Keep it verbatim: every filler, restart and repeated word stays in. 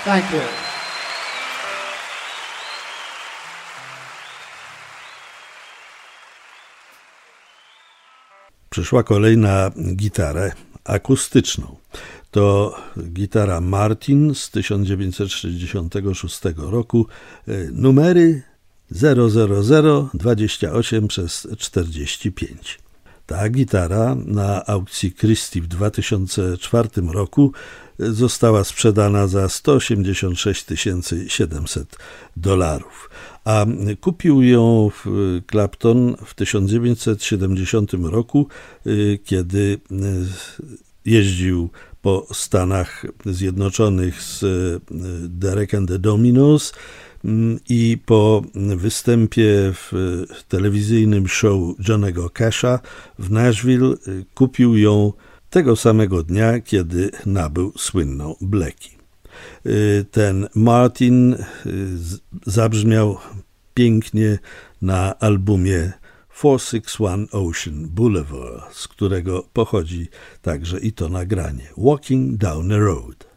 Thank you. Przyszła kolej na gitarę akustyczną. To gitara Martin z tysiąc dziewięćset sześćdziesiątego szóstego roku, numery zero zero zero dwadzieścia osiem przez czterdzieści pięć. Ta gitara na aukcji Christie w dwa tysiące czwartym roku została sprzedana za sto osiemdziesiąt sześć tysięcy siedemset dolarów, a kupił ją Clapton w tysiąc dziewięćset siedemdziesiątym roku, kiedy jeździł po Stanach Zjednoczonych z Derek and the Dominos i po występie w telewizyjnym show Johnny'ego Casha w Nashville kupił ją tego samego dnia, kiedy nabył słynną Blackie. Ten Martin zabrzmiał pięknie na albumie four six one Ocean Boulevard, z którego pochodzi także i to nagranie Walking Down the Road.